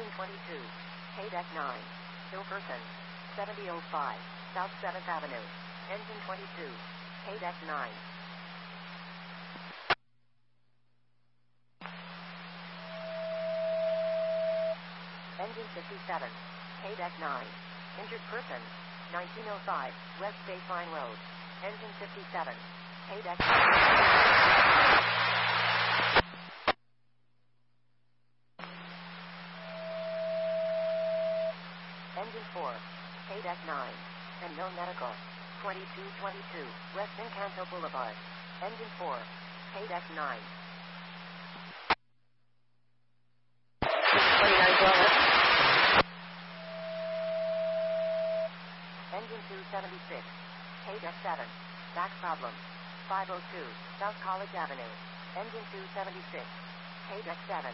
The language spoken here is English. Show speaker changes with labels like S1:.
S1: Engine 22. K-Deck 9. Hilferson. 7005. South 7th Avenue. Engine 22. K-Deck 9. Engine 57. K-Deck 9. Injured person. 1905. West Baseline Road. Engine 57. K-Deck 9. Engine 4. K-Deck 9. And no medical. 2222. West Encanto Boulevard. Engine 4. K-Deck 9.
S2: 29 Dwellers.
S1: Engine 276. K-Deck 7. Back problem. 502. South College Avenue. Engine 276. K-Deck 7.